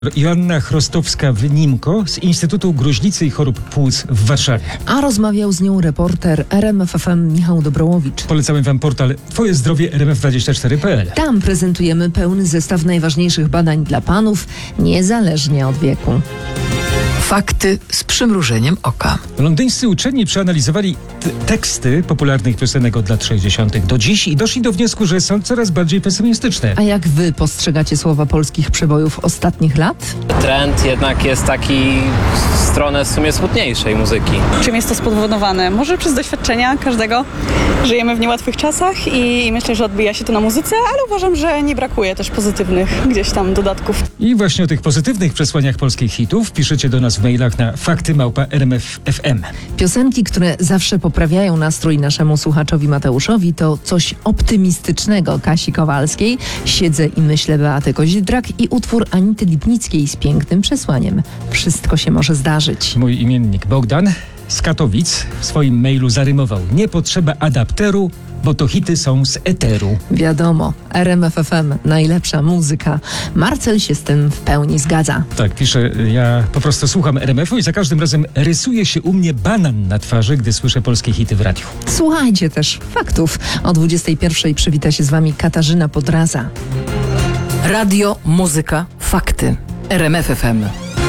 Joanna Chrostowska-Wynimko z Instytutu Gruźlicy i Chorób Płuc w Warszawie. A rozmawiał z nią reporter RMF FM Michał Dobrołowicz. Polecamy Wam portal Twoje zdrowie rmf24.pl. Tam prezentujemy pełny zestaw najważniejszych badań dla panów, niezależnie od wieku. Fakty z przymrużeniem oka. Londyńscy uczeni przeanalizowali teksty popularnych piosenek od lat 60. do dziś i doszli do wniosku, że są coraz bardziej pesymistyczne. A jak wy postrzegacie słowa polskich przebojów ostatnich lat? Trend jednak jest taki w stronę w sumie smutniejszej muzyki. Czym jest to spowodowane? Może przez doświadczenia każdego. Żyjemy w niełatwych czasach i myślę, że odbija się to na muzyce, ale uważam, że nie brakuje też pozytywnych gdzieś tam dodatków. I właśnie o tych pozytywnych przesłaniach polskich hitów piszecie do nas w mailach na fakty@rmf.fm. Piosenki, które zawsze poprawiają nastrój naszemu słuchaczowi Mateuszowi, to Coś optymistycznego Kasi Kowalskiej, Siedzę i myślę Beaty Kozidrak i utwór Anity Lipnickiej z pięknym przesłaniem. Wszystko się może zdarzyć. Mój imiennik Bogdan z Katowic w swoim mailu zarymował: nie potrzeba adapteru, bo to hity są z eteru. Wiadomo, RMF FM, najlepsza muzyka. Marcel się z tym w pełni zgadza. Tak, pisze, ja po prostu słucham RMF-u i za każdym razem rysuje się u mnie banan na twarzy, gdy słyszę polskie hity w radiu. Słuchajcie też faktów. O 21:00 przywita się z wami Katarzyna Podraza. Radio, muzyka, fakty. RMF FM.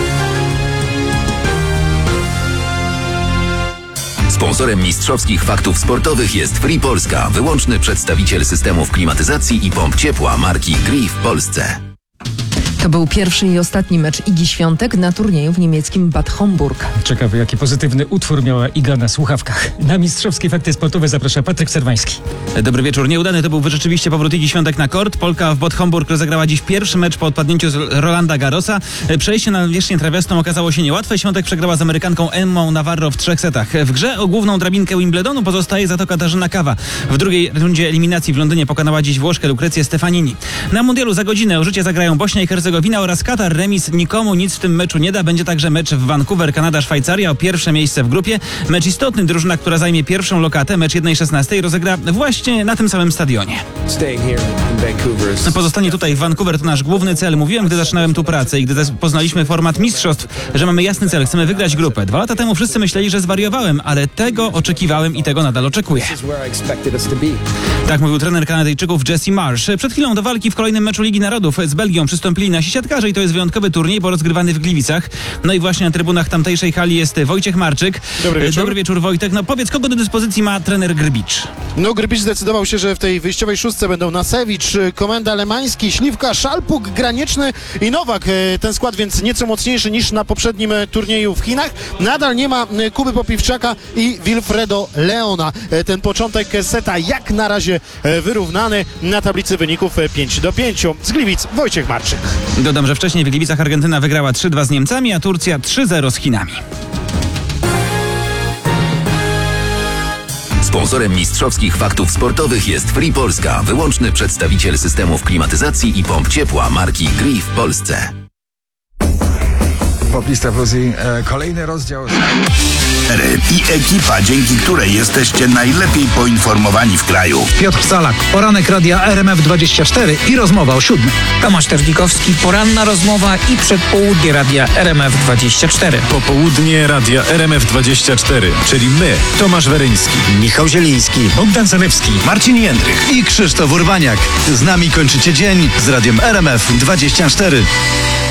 Sponsorem mistrzowskich faktów sportowych jest Free Polska, wyłączny przedstawiciel systemów klimatyzacji i pomp ciepła marki Gree w Polsce. To był pierwszy i ostatni mecz Igi Świątek na turnieju w niemieckim Bad Homburg. Ciekawy, jaki pozytywny utwór miała Iga na słuchawkach. Na mistrzowskie fakty sportowe zaprasza Patryk Serwański. Dobry wieczór. Nieudany to był rzeczywiście powrót Igi Świątek na kort. Polka w Bad Homburg rozegrała dziś pierwszy mecz po odpadnięciu z Rolanda Garrosa. Przejście na nawierzchnię trawiastą okazało się niełatwe. Świątek przegrała z Amerykanką Emmą Navarro w 3 setach. W grze o główną drabinkę Wimbledonu pozostaje za to Katarzyna Kawa. W drugiej rundzie eliminacji w Londynie pokonała dziś Włoszkę Lucrezję Stefanini. Na mundialu za godzinę o życie zagrają Bośnia i Hercegowina oraz Katar. Remis nikomu nic w tym meczu nie da. Będzie także mecz w Vancouver, Kanada, Szwajcaria o pierwsze miejsce w grupie. Mecz istotny. Drużyna, która zajmie pierwszą lokatę, mecz 1/16 rozegra właśnie na tym samym stadionie. Pozostanie tutaj w Vancouver to nasz główny cel. Mówiłem, gdy zaczynałem tu pracę i gdy poznaliśmy format mistrzostw, że mamy jasny cel. Chcemy wygrać grupę. 2 lata temu wszyscy myśleli, że zwariowałem, ale tego oczekiwałem i tego nadal oczekuję. Tak mówił trener Kanadyjczyków Jesse Marsh. Przed chwilą do walki w kolejnym meczu Ligi Narodów z Belgią przystąpili nasi siatkarze i to jest wyjątkowy turniej, bo rozgrywany w Gliwicach. No i właśnie na trybunach tamtejszej hali jest Wojciech Marczyk. Dobry wieczór, Wojtek. No powiedz, kogo do dyspozycji ma trener Grbicz? No Grbicz zdecydował się, że w tej wyjściowej szóstce będą Nasewicz, Komenda, Lemański, Śliwka, Szalpuk, Granieczny i Nowak. Ten skład więc nieco mocniejszy niż na poprzednim turnieju w Chinach. Nadal nie ma Kuby Popiwczaka i Wilfredo Leona. Ten początek seta jak na razie wyrównany, na tablicy wyników 5-5. Z Gliwic Wojciech Marczyk. Dodam, że wcześniej w Gliwicach Argentyna wygrała 3-2 z Niemcami, a Turcja 3-0 z Chinami. Sponsorem mistrzowskich faktów sportowych jest Free Polska, wyłączny przedstawiciel systemów klimatyzacji i pomp ciepła marki Gree w Polsce. Poplista Fuzji, kolejny rozdział. I ekipa, dzięki której jesteście najlepiej poinformowani w kraju. Piotr Salak, poranek radia RMF24 i rozmowa o 7:00. Tomasz Terlikowski, poranna rozmowa i przedpołudnie radia RMF24. Popołudnie radia RMF24, czyli my, Tomasz Weryński, Michał Zieliński, Bogdan Zalewski, Marcin Jędrych i Krzysztof Urbaniak. Z nami kończycie dzień z radiem RMF24.